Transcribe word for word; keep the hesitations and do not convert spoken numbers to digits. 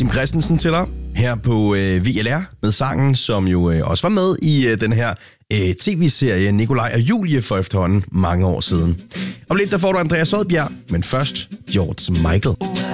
Kim Christensen til dig her på øh, V L R med sangen, som jo øh, også var med i øh, den her øh, tv-serie Nikolaj og Julie for efterhånden mange år siden. Om lidt der får du Andreas Odbjerg, men først George Michael.